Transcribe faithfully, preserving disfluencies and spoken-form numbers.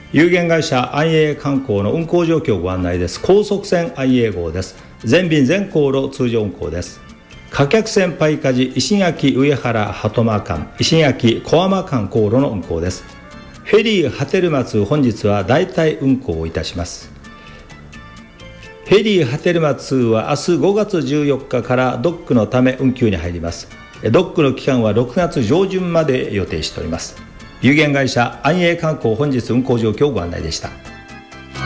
有限会社安永観光の運行状況ご案内です。高速船安永号です。全便全航路通常運行です。貨客船パイカジ石垣上原鳩間間、石垣小浜間航路の運行です。フェリー波照松本日は代替運行をいたします。フェリー波照松は明日ごがつじゅうよっかからドックのため運休に入ります。ドックの期間はろくがつ上旬まで予定しております。有限会社安永観光本日運行状況をご案内でした。